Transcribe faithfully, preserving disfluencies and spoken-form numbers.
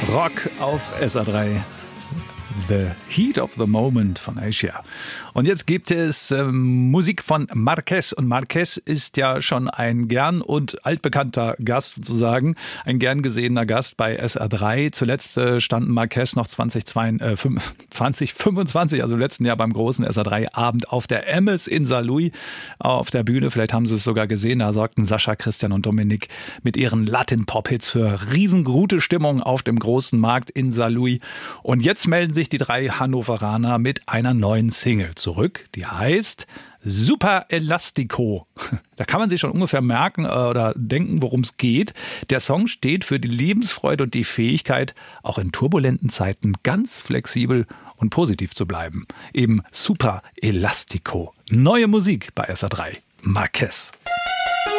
Rock auf S A drei. The Heat of the Moment von Asia. Und jetzt gibt es äh, Musik von Marquez. Und Marquez ist ja schon ein gern und altbekannter Gast sozusagen. Ein gern gesehener Gast bei S A drei. Zuletzt äh, standen Marquez noch zwanzig fünfundzwanzig, also im letzten Jahr beim großen S A drei Abend auf der Emmes in Saarlouis auf der Bühne. Vielleicht haben Sie es sogar gesehen. Da sorgten Sascha, Christian und Dominik mit ihren Latin-Pop-Hits für riesengute Stimmung auf dem großen Markt in Saarlouis. Und jetzt melden sich die drei Hannoveraner mit einer neuen Single zurück. Die heißt Super Elastico. Da kann man sich schon ungefähr merken oder denken, worum es geht. Der Song steht für die Lebensfreude und die Fähigkeit, auch in turbulenten Zeiten ganz flexibel und positiv zu bleiben. Eben Super Elastico. Neue Musik bei S A drei. Marquez.